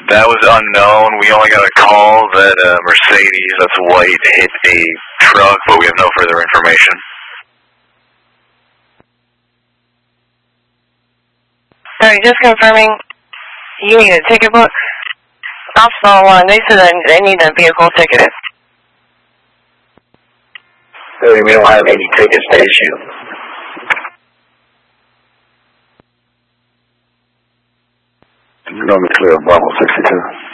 That was unknown. We only got a call that a Mercedes that's white hit a truck, but we have no further information. Sorry, just confirming, you need a ticket book? Officer 1, they said that they need a vehicle ticketed. We don't have any tickets to issue. You're going to be clear, Bravo 62.